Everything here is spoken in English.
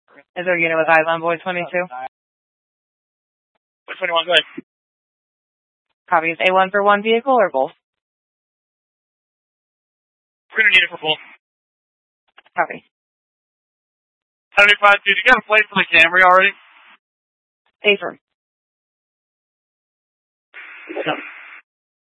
Is there a unit with eyes on Boy 22? Boy 21, go ahead. Copy. Is A1 for one vehicle or both? We're going to need it for both. Copy. 75, dude, you got a plate for the Camry already? A firm. No.